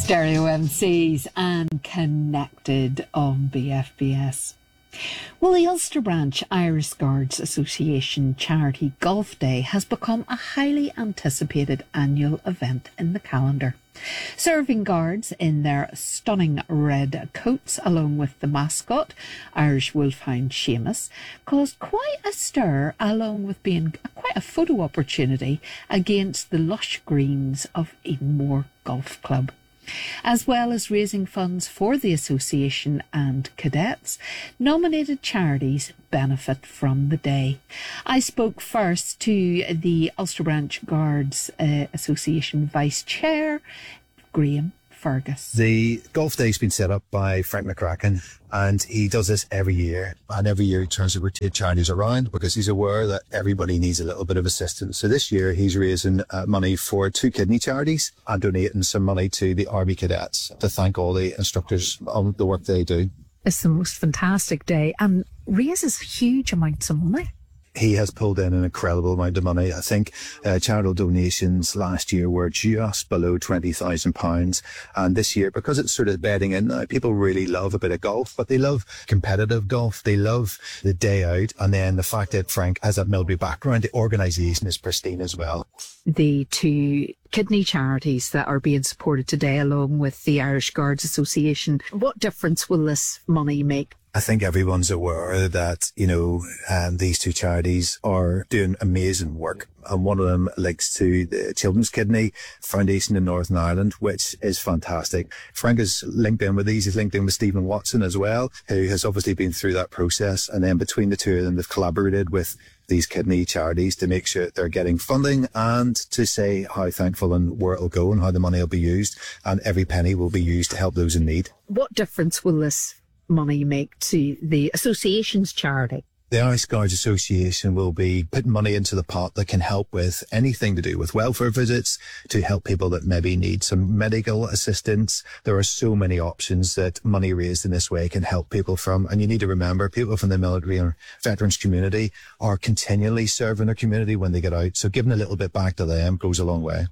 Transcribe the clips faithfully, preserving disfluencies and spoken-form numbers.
Stereo M Cs and Connected on B F B S. Well, the Ulster Branch Irish Guards Association Charity Golf Day has become a highly anticipated annual event in the calendar. Serving guards in their stunning red coats, along with the mascot, Irish Wolfhound Seamus, caused quite a stir, along with being quite a photo opportunity against the lush greens of Edenmore Golf Club. As well as raising funds for the association and cadets, nominated charities benefit from the day. I spoke first to the Ulster Branch Guards uh, Association Vice Chair, Graham Fergus. The golf day's been set up by Frank McCracken, and he does this every year. And every year he turns to rotate charities around because he's aware that everybody needs a little bit of assistance. So this year he's raising uh, money for two kidney charities and donating some money to the Army cadets to thank all the instructors on the work they do. It's the most fantastic day and raises huge amounts of money. He has pulled in an incredible amount of money. I think uh, charitable donations last year were just below twenty thousand pounds. And this year, because it's sort of bedding in now, people really love a bit of golf, but they love competitive golf. They love the day out. And then the fact that Frank has that military background, the organisation is pristine as well. The two kidney charities that are being supported today, along with the Irish Guards Association, what difference will this money make? I think everyone's aware that, you know, um, these two charities are doing amazing work. And one of them links to the Children's Kidney Foundation in Northern Ireland, which is fantastic. Frank is linked in with these. He's linked in with Stephen Watson as well, who has obviously been through that process. And then between the two of them, they've collaborated with these kidney charities to make sure that they're getting funding and to say how thankful and where it'll go and how the money will be used. And every penny will be used to help those in need. What difference will this money make to the association's charity? The Irish Guards Association will be putting money into the pot that can help with anything to do with welfare visits, to help people that maybe need some medical assistance. There are so many options that money raised in this way can help people from. And you need to remember, people from the military or veterans community are continually serving their community when they get out. So giving a little bit back to them goes a long way.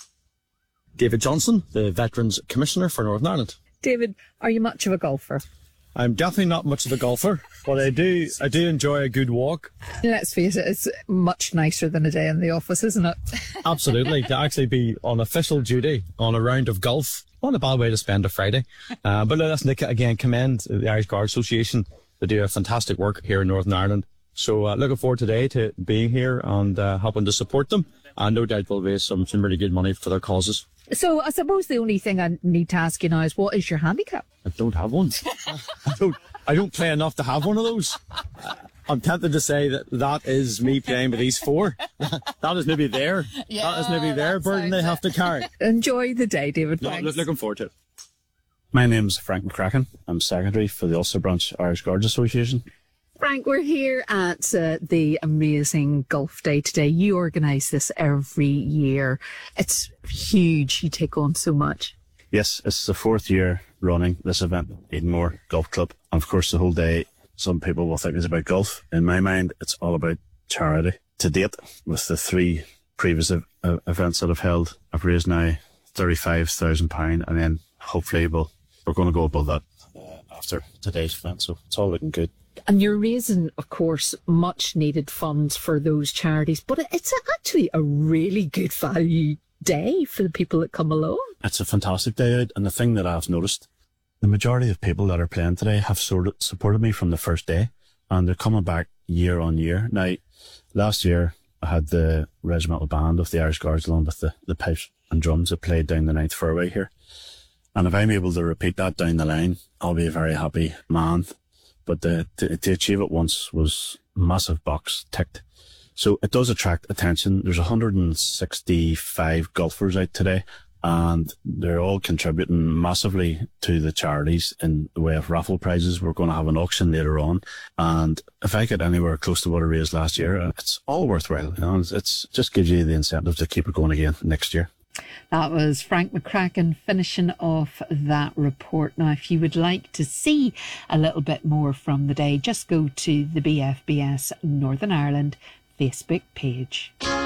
David Johnson, the Veterans Commissioner for Northern Ireland. David, are you much of a golfer? I'm definitely not much of a golfer, but I do I do enjoy a good walk. Let's face it, it's much nicer than a day in the office, isn't it? Absolutely. To actually be on official duty on a round of golf, not a bad way to spend a Friday. Uh, but let's again commend the Irish Guards Association. They do a fantastic work here in Northern Ireland. So uh, looking forward today to being here and uh, helping to support them. And no doubt they'll raise some, some really good money for their causes. So I suppose the only thing I need to ask you now is, what is your handicap? I don't have one. I don't I don't play enough to have one of those. Uh, I'm tempted to say that that is me playing with these four. That is maybe their, yeah, that is maybe their burden they have to carry. Enjoy the day, David. No, looking forward to it. My name's Frank McCracken. I'm secretary for the Ulster Branch Irish Guards Association. Frank, we're here at uh, the amazing golf day today. You organise this every year. It's huge. You take on so much. Yes, it's the fourth year running this event, Edenmore Golf Club. And of course, the whole day, some people will think it's about golf. In my mind, it's all about charity. To date, with the three previous ev- uh, events that I've held, I've raised now thirty-five thousand pounds, and then hopefully we'll, we're going to go above that uh, after today's event. So it's all looking good. And you're raising, of course, much needed funds for those charities, but it's actually a really good value day for the people that come along. It's a fantastic day out, and the thing that I've noticed, the majority of people that are playing today have sort of supported me from the first day, and they're coming back year on year. Now, last year I had the regimental band of the Irish Guards along with the, the pipes and drums that played down the ninth fairway here. And if I'm able to repeat that down the line, I'll be a very happy man. But the, to, to achieve it once was a massive box ticked. So it does attract attention. There's one hundred sixty-five golfers out today, and they're all contributing massively to the charities in the way of raffle prizes. We're going to have an auction later on, and if I get anywhere close to what I raised last year, it's all worthwhile. You know, it's, it's just gives you the incentive to keep it going again next year. That was Frank McCracken finishing off that report. Now, if you would like to see a little bit more from the day, just go to the B F B S Northern Ireland Facebook page.